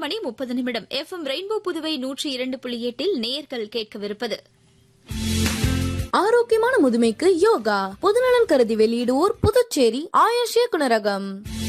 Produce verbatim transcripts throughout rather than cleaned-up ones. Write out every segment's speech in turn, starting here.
மணி முப்பது நிமிடம். F M rainbow Puduvai நூற்றி இரண்டு புள்ளி எட்டில் நேயர்கள் கேட்கவிருப்பது ஆரோக்கியமான முதுமைக்கு யோகா. பொதுநலன் கருதி வெளியிடுவோர் புதுச்சேரி ஆயுஷ் இயக்குனரகம்.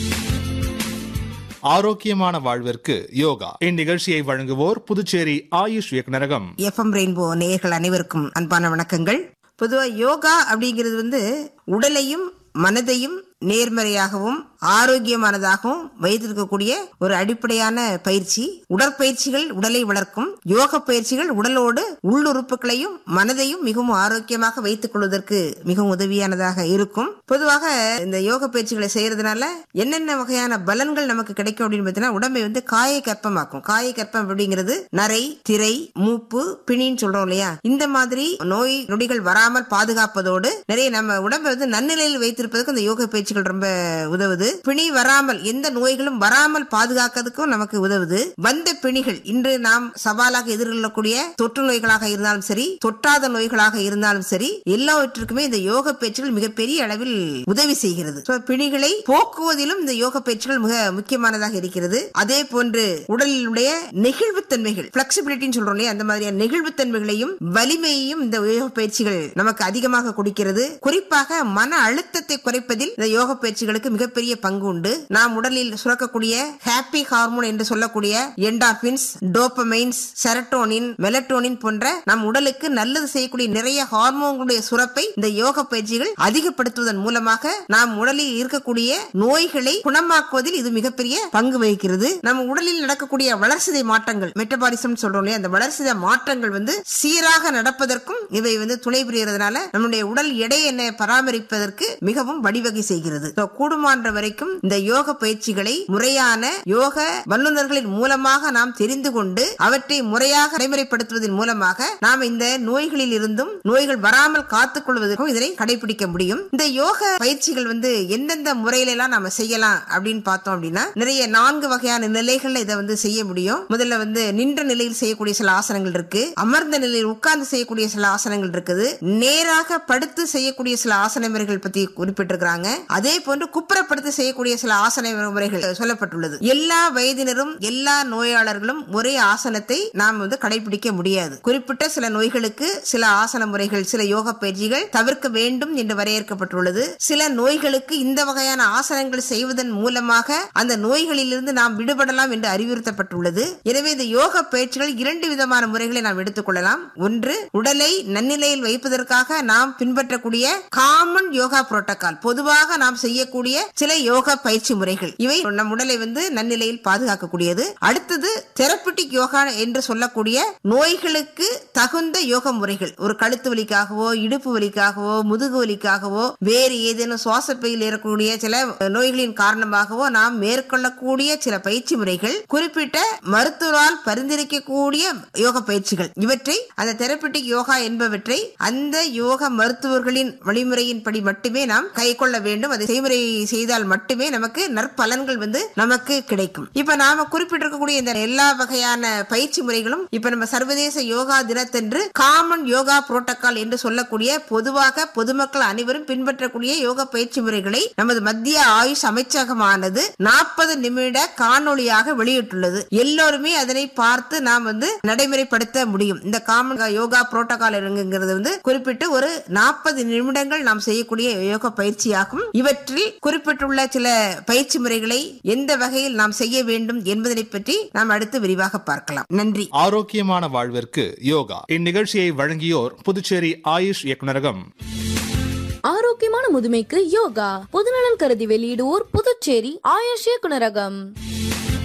ஆரோக்கியமான வாழ்விற்கு யோகா இந்நிகழ்ச்சியை வழங்குவோர் புதுச்சேரி ஆயுஷ் இயக்குனரகம். எஃப் எம் ரெயின்போ நேயர்கள் அனைவருக்கும் அன்பான வணக்கங்கள். பொதுவா யோகா அப்படிங்கிறது வந்து உடலையும் மனதையும் நேர்மறையாகவும் ஆரோக்கியமானதாகவும் வைத்திருக்கக்கூடிய ஒரு அடிப்படையான பயிற்சி. உடற்பயிற்சிகள் உடலை வளர்க்கும், யோக பயிற்சிகள் உடலோடு உள்ளுறுப்புகளையும் மனதையும் மிகவும் ஆரோக்கியமாக வைத்துக் கொள்வதற்கு மிகவும் உதவியானதாக இருக்கும். பொதுவாக இந்த யோக பயிற்சிகளை செய்யறதுனால என்னென்ன வகையான பலன்கள் நமக்கு கிடைக்கும் அப்படின்னு பார்த்தீங்கன்னா, உடம்பை வந்து காய கற்பமாக்கும். காய கற்பம் அப்படிங்கிறது நரை, திரை, மூப்பு, பிணின்னு சொல்றோம் இல்லையா, இந்த மாதிரி நோய் நொடிகள் வராமல் பாதுகாப்பதோடு நிறைய நம்ம உடம்பை வந்து நன்னிலையில் வைத்திருப்பதற்கு இந்த யோக பயிற்சிகள் ரொம்ப உதவுது. பிணி வராமல், எந்த நோய்களும் வராமல் பாதுகாக்கிறதுக்கும் நமக்கு உதவுது. வந்த பிணிகள் இன்று நாம் சவாலாக எதிர்கொள்ளக்கூடிய தொற்று நோய்களாக இருந்தாலும் சரி, தொற்றாத நோய்களாக இருந்தாலும் சரி, எல்லாவற்றுக்குமே இந்த யோக பயிற்சிகள் மிகப்பெரிய அளவில் உதவி செய்கிறது. பிணிகளை போக்குவதிலும் இந்த யோக பயிற்சிகள் மிக முக்கியமானதாக இருக்கிறது. அதே போன்று உடலினுடைய நெகிழ்வுத்தன்மைகள், பிளெக்சிபிலிட்டின்னு சொல்றோம் இல்லையா, அந்த மாதிரியான நெகிழ்வுத்தன்மைகளையும் வலிமையையும் இந்த யோக பயிற்சிகள் நமக்கு அதிகமாக கொடுக்கிறது. குறிப்பாக மன அழுத்தத்தை குறைப்பதில் இந்த யோக பயிற்சிகளுக்கு மிகப்பெரிய பங்கு உண்டு. நாம் உடலில் சுரக்கக்கூடிய ஹாப்பி ஹார்மோன் என்று சொல்லக்கூடிய என்டார்பின்ஸ், டோபமைன்ஸ், செரட்டோனின், மெலட்டோனின் போன்ற நம் உடலுக்கு நல்லது செய்யக்கூடிய நிறைய ஹார்மோன்களுடைய சுரப்பை இந்த யோக பயிற்சிகள் அதிகப்படுத்துவதன் மூலமாக நாம் உடலில் இருக்கக்கூடிய நோய்களை குணமாக்குவதில் இது மிகப்பெரிய பங்கு வகிக்கிறது. நம்ம உடலில் நடக்கக்கூடிய வளர்சிதை மாற்றங்கள், மெட்டபாலிசம் சொல்றோம் இல்லையா, அந்த வளர்சிதை மாற்றங்கள் வந்து சீராக நடப்பதற்கும் இவை வந்து துணை புரியறதுனால நம்முடைய உடல் எடையை பராமரிப்பதற்கு மிகவும் வழிவகை செய்கிறது. கூடுமான வரைக்கும் இந்த யோக பயிற்சிகளை முறையான யோக வல்லுநர்களின் மூலமாக நாம் தெரிந்து கொண்டு அவற்றை முறையாக நடைமுறைப்படுத்துவதன் மூலமாக நாம் இந்த நோய்களில் இருந்தும் நோய்கள் வராமல் காத்துக் கொள்வதற்கும் இதனை கடைபிடிக்க முடியும். இந்த யோக பயிற்சிகள் வந்து எந்தெந்த முறையில எல்லாம் நாம செய்யலாம் அப்படின்னு பார்த்தோம் அப்படின்னா, நிறைய நான்கு வகையான நிலைகள்ல இதை வந்து செய்ய முடியும். முதல்ல வந்து நின்ற நிலையில் செய்யக்கூடிய சில ஆசனங்கள் இருக்கு, அமர்ந்த நிலையில் உட்கார்ந்து செய்யக்கூடிய சில ஆசனங்கள் இருக்குது, நேராக படுத்து செய்யக்கூடிய சில ஆசன முறைகள் பத்தி குறிப்பிட்டிருக்கிறாங்க. அதே போன்று குப்புறப்படுத்தி செய்யக்கூடிய சில ஆசன முறைகள் சொல்லப்பட்டுள்ளது. எல்லா வயதினரும் எல்லா நோயாளர்களும் ஒரே ஆசனத்தை நாம் வந்து கடைபிடிக்க முடியாது. குறிப்பிட்ட சில நோய்களுக்கு சில ஆசன முறைகள், சில யோக பயிற்சிகள் தவிர்க்க வேண்டும் என்று வரையறுக்கப்பட்டுள்ளது. சில நோய்களுக்கு இந்த வகையான ஆசனங்கள் செய்வதன் மூலமாக அந்த நோய்களிலிருந்து நாம் விடுபடலாம் என்று அறிவுறுத்தப்பட்டுள்ளது. எனவே இந்த யோக பயிற்சிகள் இரண்டு விதமான முறைகளை நாம் எடுத்துக்கொள்ளலாம். ஒன்று, உடலை நன்னிலையில் வைப்பதற்காக நாம் பின்பற்றக்கூடிய காமன் யோகா புரோட்டோகால், பொதுவாக நாம் செய்யக்கூடிய சில யோகா பயிற்சி முறைகள், இவை நம் உடலை வந்து நன்னிலையில் பாதுகாக்கக்கூடியது. அடுத்தது தெரபியூட்டிக் யோகா என்று சொல்லக்கூடிய நோய்களுக்கு தகுந்த யோக முறைகள். ஒரு கழுத்து வலிக்காகவோ, இடுப்பு வலிக்காகவோ, முதுகு வலிக்காகவோ, வேறு ஏதேனும் சுவாசப்பையில் ஏறக்கூடிய சில நோய்களின் காரணமாகவோ நாம் மேற்கொள்ளக்கூடிய சில பயிற்சி முறைகள், குறிப்பிட்ட மருத்துவரால் பரிந்துரைக்கக்கூடிய யோக பயிற்சிகள், இவற்றை அந்த தெரபியூட்டிக் யோகா என்பவற்றை அந்த யோக மருத்துவர்களின் வழிமுறையின்படி மட்டுமே நாம் கை கொள்ள வேண்டும். அதை செய்முறை செய்தால் மட்டுமே நமக்கு நற்பலன்கள் வந்து நமக்கு கிடைக்கும். இப்ப நாம குறிப்பிட்டிருக்கக்கூடிய இந்த எல்லா வகையான பயிற்சி முறைகளும் இப்ப நம்ம சர்வதேச யோகா தினத்தன்று காமன் யோகா புரோட்டோகால் என்று சொல்லக்கூடிய பொதுவாக பொதுமக்கள் அனைவரும் பின்பற்றக்கூடிய யோகா பயிற்சி முறைகளை நமது மத்திய ஆயுஷ் அமைச்சகமானது நாற்பது நிமிட காணொளியாக வெளியிட்டுள்ளது. எல்லோருமே அதனை பார்த்து நாம் வந்து நடைமுறைப்படுத்த முடியும். இந்த காமன் யோகா புரோட்டோகால் வந்து குறிப்பிட்டு ஒரு நாற்பது நிமிடங்கள் நாம் செய்யக்கூடிய யோகா பயிற்சியாகும். இவற்றில் குறிப்பிட்டுள்ள சில பயிற்சி முறைகளை எந்த வகையில் நாம் செய்ய வேண்டும் என்பதை பற்றி நாம் அடுத்து விரிவாக பார்க்கலாம். நன்றி. ஆரோக்கியமான வாழ்விற்கு யோகா இந்நிகழ்ச்சியை வழங்கியோர் புதுச்சேரி ஆயுஷ் இயக்குனரகம். ஆரோக்கியமான முதுமைக்கு யோகா. பொதுநலன் கருதி வெளியிடுவோர் புதுச்சேரி ஆயுஷ் இயக்குனரகம்.